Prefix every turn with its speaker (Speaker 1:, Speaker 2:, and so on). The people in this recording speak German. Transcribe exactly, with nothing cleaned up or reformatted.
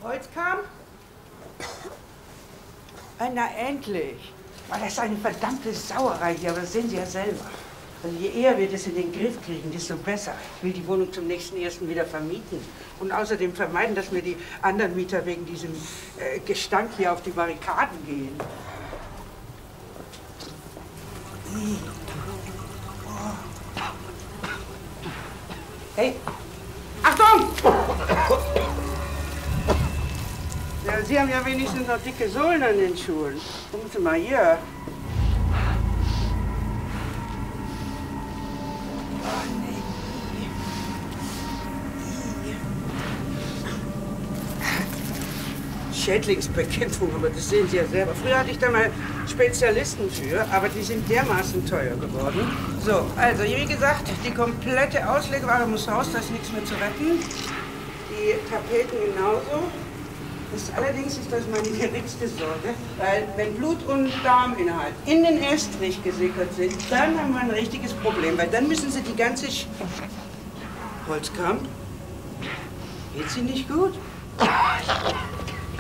Speaker 1: Holzkram? Na, endlich. Das ist eine verdammte Sauerei hier, aber das sehen Sie ja selber. Also je eher wir das in den Griff kriegen, desto besser. Ich will die Wohnung zum nächsten ersten wieder vermieten. Und außerdem vermeiden, dass mir die anderen Mieter wegen diesem äh, Gestank hier auf die Barrikaden gehen. Hey, Achtung! Ja, Sie haben ja wenigstens noch dicke Sohlen an den Schuhen. Gucken Sie mal hier. Schädlingsbekämpfung, aber das sehen Sie ja selber. Früher hatte ich da mal Spezialisten für, aber die sind dermaßen teuer geworden. So, also wie gesagt, die komplette Auslegeware muss raus, da ist nichts mehr zu retten. Die Tapeten genauso. Das allerdings ist das meine geringste Sorge, weil wenn Blut und Darminhalt in den Estrich gesickert sind, dann haben wir ein richtiges Problem, weil dann müssen Sie die ganze Sch Holzkram. Geht Sie nicht gut?